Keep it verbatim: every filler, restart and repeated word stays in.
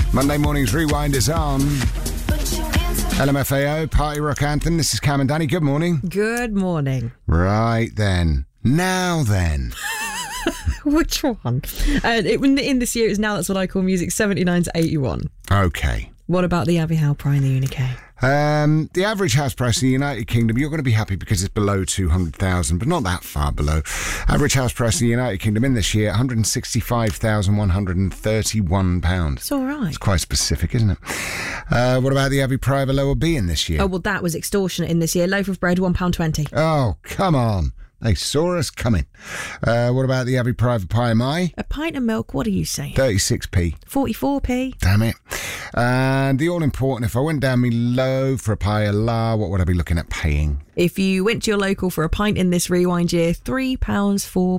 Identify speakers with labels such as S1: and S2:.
S1: Monday morning's Rewind is on. L M F A O, Party Rock Anthem. This is Cam and Danny. Good morning.
S2: Good morning.
S1: Right then. Now then.
S2: Which one? Uh, it, in this year, it's Now That's What I Call Music, seventy-nine to eighty-one.
S1: Okay.
S2: What about the Abbey Howe Pry in the Unique?
S1: Um, the average house price in the United Kingdom, you're going to be happy because it's below two hundred thousand, but not that far below. Average house price in the United Kingdom in this year, one hundred sixty-five thousand one hundred thirty-one pounds.
S2: It's all right.
S1: It's quite specific, isn't it? Uh, what about the Abbey Pry of a Lower B in this year?
S2: Oh, well, that was extortionate in this year. Loaf of bread, one pound twenty.
S1: Oh, come on. They saw us coming. Uh, what about the Abbey Pry of a Pie of Mai?
S2: A pint of milk, what are you saying?
S1: thirty-six p.
S2: forty-four p.
S1: Damn it. And the all-important, if I went down me low for a pie of la, what would I be looking at paying?
S2: If you went to your local for a pint in this Rewind year, three pounds four